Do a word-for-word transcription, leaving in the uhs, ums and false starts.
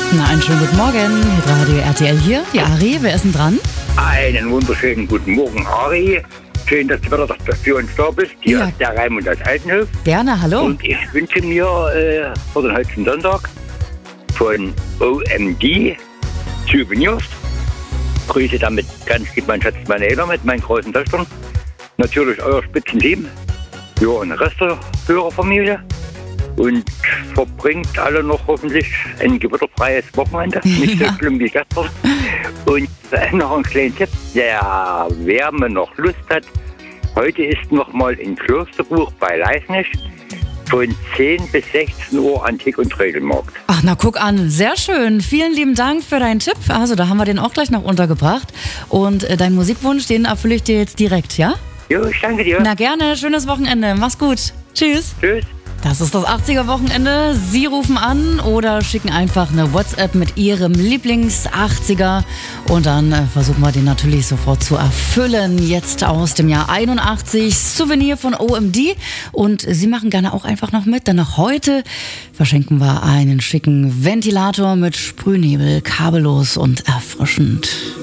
Na, einen schönen guten Morgen. Radio R T L hier. Die Ari, wer ist denn dran? Einen wunderschönen guten Morgen, Ari. Schön, dass du wieder für uns da bist. Hier Ja. ist der Raimund aus Altenhof. Gerne, hallo. Und ich wünsche mir äh, für den heutigen Sonntag von O M D Souvenirs. Grüße damit ganz lieb mein Schatz, meine Eltern mit meinen großen Töchtern. Natürlich euer Spitzenteam. Ja, und der Rest der Hörerfamilie. Und verbringt alle noch hoffentlich ein gewitterfreies Wochenende. Nicht so Ja. schlimm wie gestern. Und äh, noch ein kleiner Tipp, der, wer mir noch Lust hat, heute ist noch mal in Klosterbuch bei Leisnig von zehn bis sechzehn Uhr Antik- und Trödelmarkt. Ach, na guck an, sehr schön. Vielen lieben Dank für deinen Tipp. Also da haben wir den auch gleich noch untergebracht. Und äh, deinen Musikwunsch, den erfülle ich dir jetzt direkt, ja? Jo, ich danke dir. Na gerne, schönes Wochenende. Mach's gut. Tschüss. Tschüss. Das ist das achtziger-Wochenende. Sie rufen an oder schicken einfach eine WhatsApp mit Ihrem Lieblings-achtziger und dann äh, versuchen wir den natürlich sofort zu erfüllen. Jetzt aus dem Jahr einundachtzig, Souvenir von O M D und Sie machen gerne auch einfach noch mit, denn noch heute verschenken wir einen schicken Ventilator mit Sprühnebel, kabellos und erfrischend.